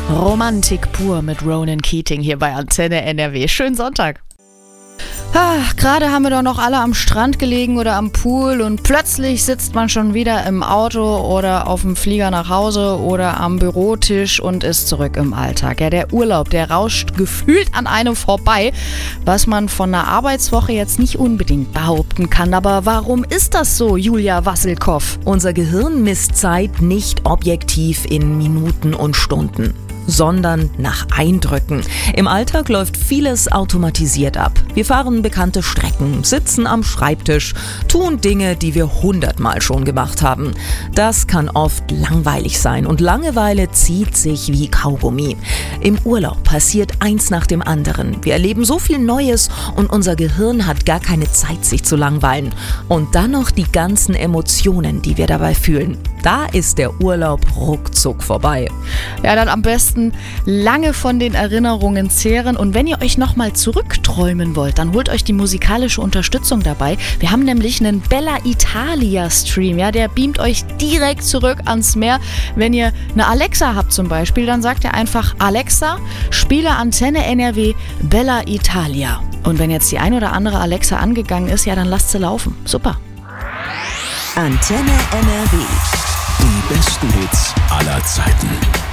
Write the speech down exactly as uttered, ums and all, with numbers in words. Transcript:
Romantik pur mit Ronan Keating hier bei Antenne N R W. Schönen Sonntag. Ah, gerade haben wir doch noch alle am Strand gelegen oder am Pool und plötzlich sitzt man schon wieder im Auto oder auf dem Flieger nach Hause oder am Bürotisch und ist zurück im Alltag. Ja, der Urlaub, der rauscht gefühlt an einem vorbei, was man von einer Arbeitswoche jetzt nicht unbedingt behaupten kann. Aber warum ist das so, Julia Wasselkoff? Unser Gehirn misst Zeit nicht objektiv in Minuten und Stunden, sondern nach Eindrücken. Im Alltag läuft vieles automatisiert ab. Wir fahren bekannte Strecken, sitzen am Schreibtisch, tun Dinge, die wir hundertmal schon gemacht haben. Das kann oft langweilig sein und Langeweile zieht sich wie Kaugummi. Im Urlaub passiert eins nach dem anderen. Wir erleben so viel Neues und unser Gehirn hat gar keine Zeit, sich zu langweilen. Und dann noch die ganzen Emotionen, die wir dabei fühlen. Da ist der Urlaub ruckzuck vorbei. Ja, dann am besten lange von den Erinnerungen zehren. Und wenn ihr euch nochmal zurückträumen wollt, dann holt euch die musikalische Unterstützung dabei. Wir haben nämlich einen Bella Italia Stream. Ja, der beamt euch direkt zurück ans Meer. Wenn ihr eine Alexa habt zum Beispiel, dann sagt ihr einfach: Alexa, spiele Antenne N R W Bella Italia. Und wenn jetzt die ein oder andere Alexa angegangen ist, ja, dann lasst sie laufen. Super. Antenne N R W. Die besten Hits aller Zeiten.